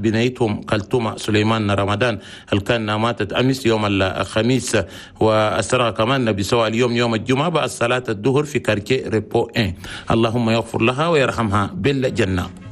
بنيتهم كلثوم سليمان رمضان اللي كان ماتت أمس يوم الخميس، وأسرها كمان بسوى اليوم يوم الجمعة بعد صلاة الظهر في كاركي ريبو 1. اللهم يغفر لها ويرحمها بالجنة.